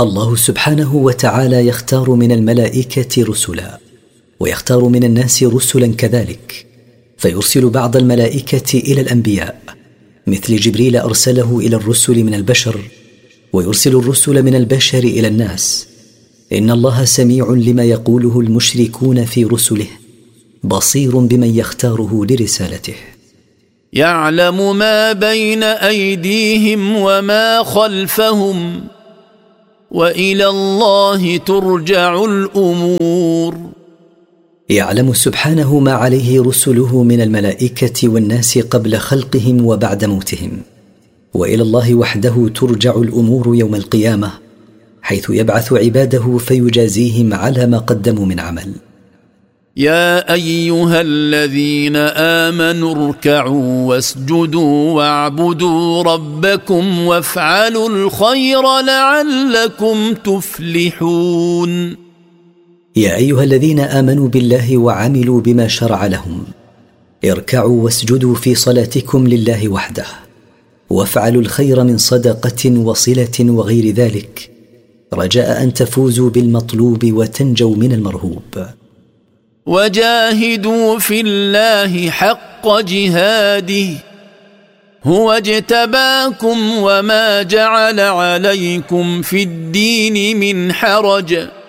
الله سبحانه وتعالى يختار من الملائكة رسلا، ويختار من الناس رسلا كذلك، فيرسل بعض الملائكة إلى الأنبياء، مثل جبريل أرسله إلى الرسل من البشر، ويرسل الرسل من البشر إلى الناس. إن الله سميع لما يقوله المشركون في رسله، بصير بمن يختاره لرسالته. يعلم ما بين أيديهم وما خلفهم، وإلى الله ترجع الأمور. يعلم سبحانه ما عليه رسله من الملائكة والناس قبل خلقهم وبعد موتهم، وإلى الله وحده ترجع الأمور يوم القيامة، حيث يبعث عباده فيجازيهم على ما قدموا من عمل. يا أيها الذين آمنوا اركعوا واسجدوا واعبدوا ربكم وافعلوا الخير لعلكم تفلحون. يا أيها الذين آمنوا بالله وعملوا بما شرع لهم، اركعوا واسجدوا في صلاتكم لله وحده، وافعلوا الخير من صدقة وصلة وغير ذلك، رجاء أن تفوزوا بالمطلوب وتنجوا من المرهوب. وجاهدوا في الله حق جهاده هو اجتباكم وما جعل عليكم في الدين من حرج